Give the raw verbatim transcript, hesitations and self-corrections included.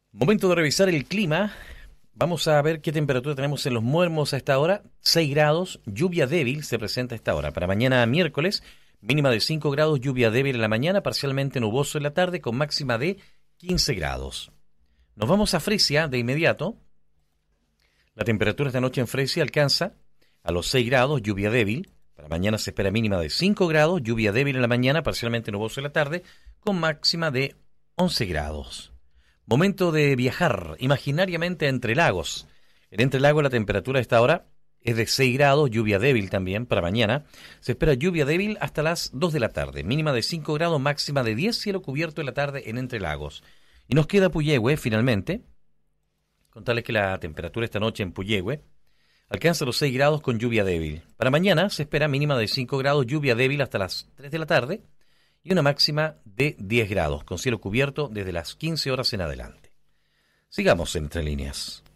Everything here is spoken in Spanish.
Momento de revisar el clima. Vamos a ver qué temperatura tenemos en Los Muermos a esta hora. seis grados, lluvia débil se presenta a esta hora. Para mañana miércoles, mínima de cinco grados, lluvia débil en la mañana, parcialmente nuboso en la tarde, con máxima de quince grados. Nos vamos a Fresia de inmediato. La temperatura esta noche en Fresia alcanza a los seis grados, lluvia débil. Para mañana se espera mínima de cinco grados, lluvia débil en la mañana, parcialmente nuboso en la tarde, con máxima de once grados. Momento de viajar imaginariamente a Entre Lagos. En Entre Lagos la temperatura a esta hora es de seis grados, lluvia débil también para mañana. Se espera lluvia débil hasta las dos de la tarde, mínima de cinco grados, máxima de diez, cielo cubierto en la tarde en Entre Lagos. Y nos queda Puyehue finalmente. Contarles que la temperatura esta noche en Puyehue alcanza los seis grados con lluvia débil. Para mañana se espera mínima de cinco grados, lluvia débil hasta las tres de la tarde y una máxima de diez grados, con cielo cubierto desde las quince horas en adelante. Sigamos en Entre Líneas.